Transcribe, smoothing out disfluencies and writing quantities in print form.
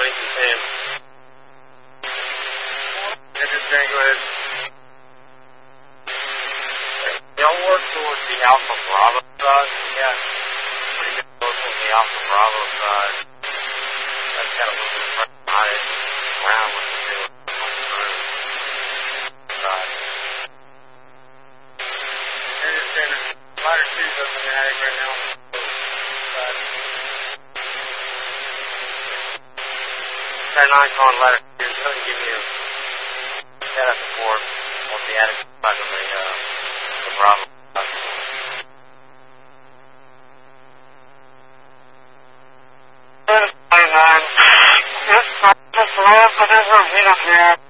Wellington team. Interesting, go ahead. Y'all work towards the Alpha Bravo side? Yeah. Pretty good work on the Alpha Bravo side. That's kind of moving right around what we're doing on the road side. Understand there's ladder 2's up in the attic right now. Side 9 calling ladder 2. Go ahead and give me a setup report on the attic side of the Bravo side. Side 9. Just land, but there's no heat up here.